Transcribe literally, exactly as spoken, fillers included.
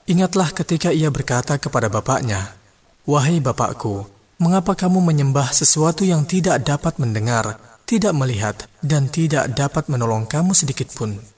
Ingatlah ketika ia berkata kepada bapaknya, "Wahai bapakku, mengapa kamu menyembah sesuatu yang tidak dapat mendengar, tidak melihat, dan tidak dapat menolong kamu sedikit pun?"